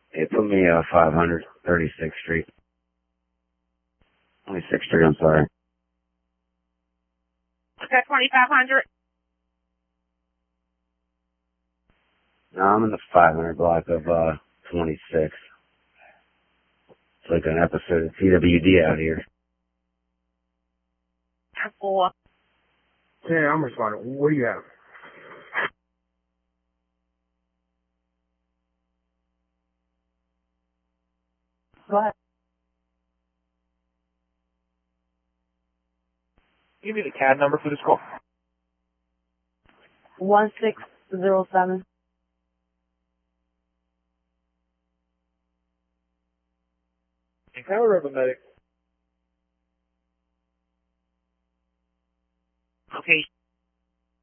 Hey, put me 500, 36th Street. 26th Street, I'm sorry. Okay, 2500. No, I'm in the 500 block of 26. It's like an episode of TWD out here. 4. Yeah, I'm responding. What do you have? Go ahead. Give me the CAD number for this call. 1607. Power of a medic. Okay.